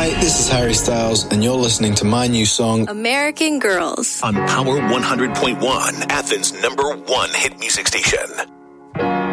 Hi, this is Harry Styles, and you're listening to my new song, American Girls, on Power 100.1, Athens' #1 hit music station.